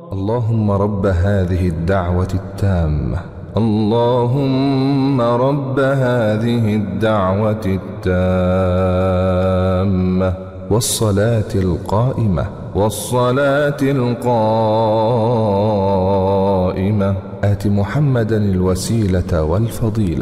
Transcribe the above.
اللهم رب هذه الدعوة التامة، اللهم رب هذه الدعوة التامة والصلاة القائمة آت محمدا الوسيلة والفضيلة